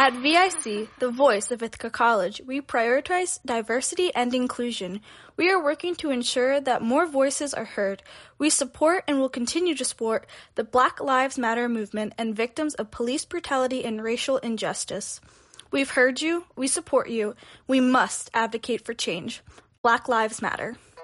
At VIC, the voice of Ithaca College, we prioritize diversity and inclusion. We are working to ensure that more voices are heard. We support and will continue to support the Black Lives Matter movement and victims of police brutality and racial injustice. We've heard you. We support you. We must advocate for change. Black Lives Matter.